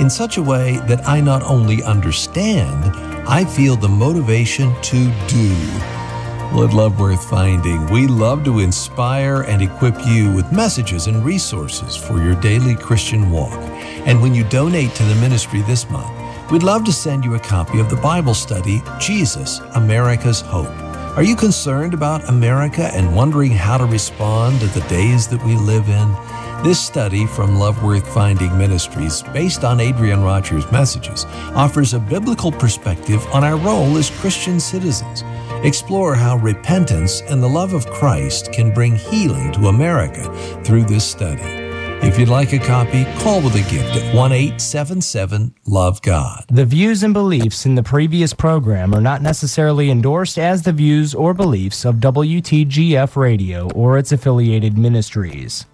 in such a way that I not only understand, I feel the motivation to do. Well, at Love Worth Finding, we love to inspire and equip you with messages and resources for your daily Christian walk. And when you donate to the ministry this month, we'd love to send you a copy of the Bible study, Jesus, America's Hope. Are you concerned about America and wondering how to respond to the days that we live in? This study from Love Worth Finding Ministries, based on Adrian Rogers' messages, offers a biblical perspective on our role as Christian citizens. Explore how repentance and the love of Christ can bring healing to America through this study. If you'd like a copy, call with a gift at 1-877-LOVE-GOD. The views and beliefs in the previous program are not necessarily endorsed as the views or beliefs of WTGF Radio or its affiliated ministries.